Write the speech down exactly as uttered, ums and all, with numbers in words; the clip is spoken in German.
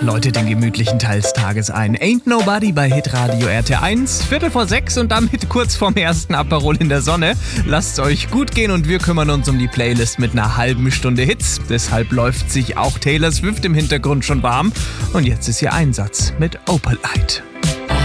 Läutet den gemütlichen Teil des Tages ein. Ain't Nobody bei Hitradio R T eins, Viertel vor sechs und damit kurz vorm ersten Aperol in der Sonne. Lasst's euch gut gehen und wir kümmern uns um die Playlist mit einer halben Stunde Hits. Deshalb läuft sich auch Taylor Swift im Hintergrund schon warm. Und jetzt ist ihr Einsatz mit Opalite.